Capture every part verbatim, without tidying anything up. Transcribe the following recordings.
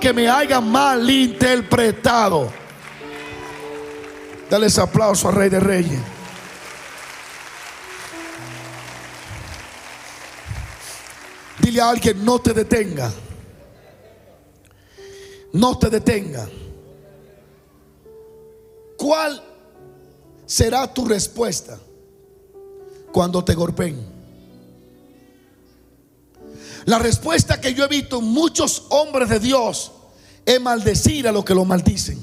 que me hayan malinterpretado. Dale ese aplauso al Rey de Reyes. Dile a alguien: no te detenga. No te detenga. ¿Cuál será tu respuesta cuando te golpeen? La respuesta que yo he visto en muchos hombres de Dios es maldecir a los que lo maldicen.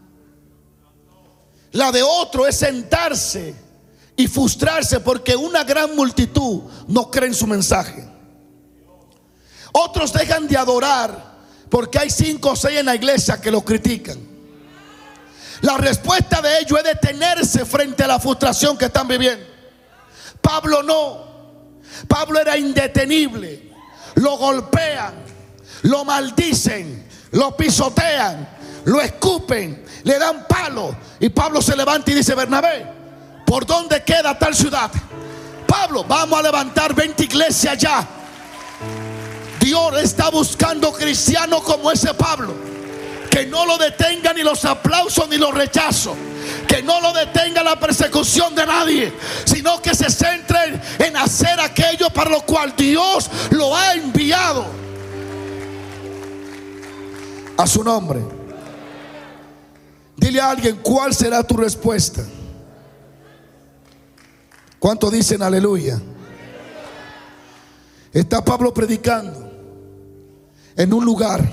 La de otro es sentarse y frustrarse porque una gran multitud no cree en su mensaje. Otros dejan de adorar porque hay cinco o seis en la iglesia que lo critican. La respuesta de ellos es detenerse frente a la frustración que están viviendo. Pablo no. Pablo era indetenible. Lo golpean, lo maldicen, lo pisotean, lo escupen, le dan palo. Y Pablo se levanta y dice: Bernabé, ¿por dónde queda tal ciudad? Pablo, vamos a levantar veinte iglesias ya. Dios está buscando cristianos como ese Pablo, que no lo detenga ni los aplausos ni los rechazos, que no lo detenga la persecución de nadie, sino que se centren en hacer aquello para lo cual Dios lo ha enviado. A su nombre. Dile a alguien: ¿cuál será tu respuesta? ¿Cuántos dicen aleluya? Está Pablo predicando en un lugar,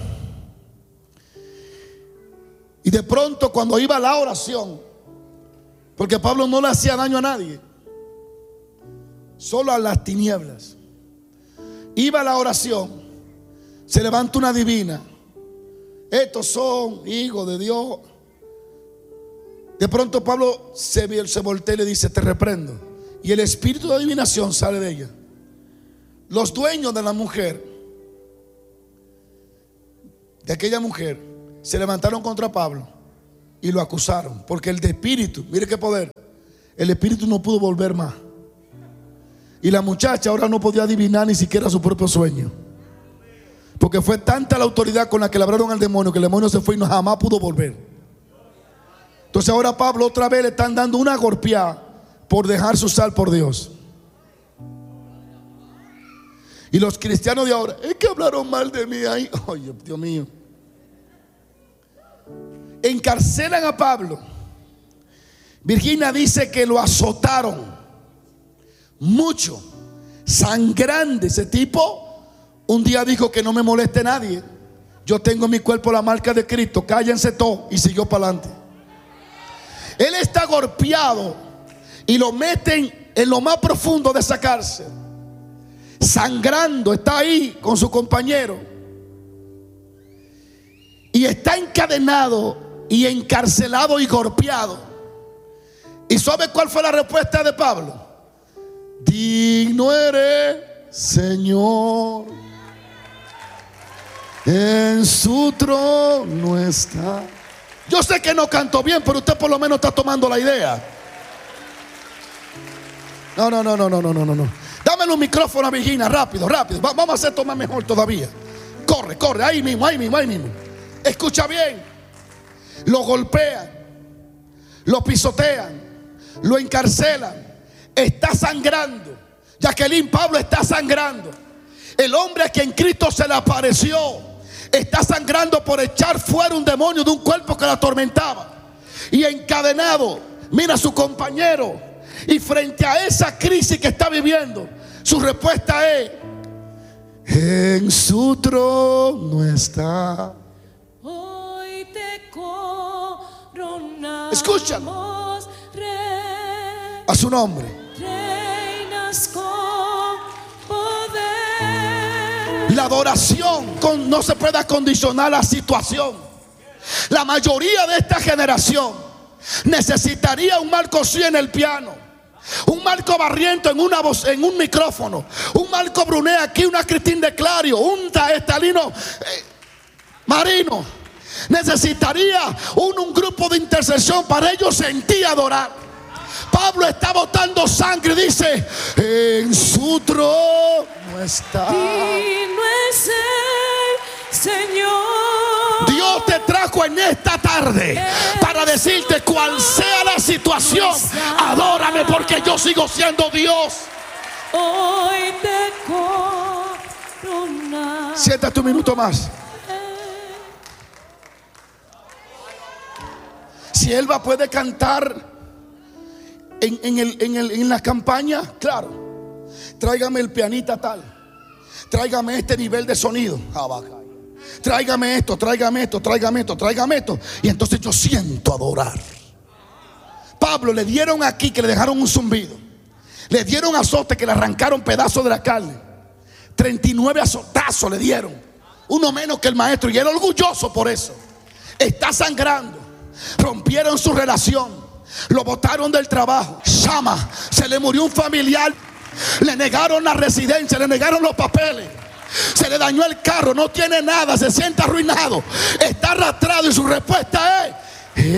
y de pronto, cuando iba a la oración, porque Pablo no le hacía daño a nadie, solo a las tinieblas, iba a la oración, se levanta una divina: estos son hijos de Dios. De pronto Pablo se, se voltea y le dice: te reprendo. Y el espíritu de adivinación sale de ella. Los dueños de la mujer, de aquella mujer, se levantaron contra Pablo y lo acusaron, porque el de espíritu, mire qué poder, el espíritu no pudo volver más. Y la muchacha ahora no podía adivinar ni siquiera su propio sueño, porque fue tanta la autoridad con la que le hablaron al demonio, que el demonio se fue y no jamás pudo volver. Entonces ahora Pablo otra vez le están dando una golpeada por dejarse usar por Dios. Y los cristianos de ahora: es que hablaron mal de mí ahí. Oye, Dios mío. Encarcelan a Pablo. Virginia dice que lo azotaron mucho, sangrante. Ese tipo un día dijo: que no me moleste nadie, yo tengo en mi cuerpo la marca de Cristo, cállense todos. Y siguió para adelante. Él está golpeado y lo meten en lo más profundo de esa cárcel, sangrando. Está ahí con su compañero y está encadenado y encarcelado y golpeado. ¿Y sabe cuál fue la respuesta de Pablo? Digno eres, Señor, en su trono está. Yo sé que no canto bien, pero usted por lo menos está tomando la idea. No, no, no, no, no, no, no, no. Dámelo un micrófono a Virginia, rápido, rápido. Va, vamos a hacer tomar mejor todavía. Corre, corre, ahí mismo, ahí mismo, ahí mismo. Escucha bien. Lo golpean, lo pisotean, lo encarcelan. Está sangrando. Jacqueline, Pablo está sangrando. El hombre a quien Cristo se le apareció está sangrando por echar fuera un demonio de un cuerpo que la atormentaba. Y encadenado, mira a su compañero. Y frente a esa crisis que está viviendo, su respuesta es: en su trono está. Hoy te coronamos. Escuchan. Rey, a su nombre. reinas con poder. La adoración con, no se puede acondicionar a la situación. La mayoría de esta generación necesitaría un Marco sí en el piano, un Marco Barriento en una voz, en un micrófono, un Marco Brunet aquí, una Cristín de Clario, un Estalino eh, Marino. Necesitaría un, un grupo de intercesión para ellos sentir adorar. Pablo está botando sangre y dice: en su trono está. Digno es el Señor. en esta tarde para decirte cual sea la situación, adórame porque yo sigo siendo Dios. Hoy te corona. Siéntate un minuto más. Si Elba puede cantar en, en, el, en, el, en la campaña, claro. Tráigame el pianista tal. Tráigame este nivel de sonido. Tráigame esto, tráigame esto, tráigame esto, tráigame esto. Y entonces yo siento adorar. Pablo le dieron aquí que le dejaron un zumbido. Le dieron azote que le arrancaron pedazos de la carne. treinta y nueve azotazos le dieron. Uno menos que el maestro. Y era orgulloso por eso. Está sangrando. Rompieron su relación. Lo botaron del trabajo. Shama, se le murió un familiar. Le negaron la residencia, le negaron los papeles. Se le dañó el carro, no tiene nada, se siente arruinado. Está arrastrado y su respuesta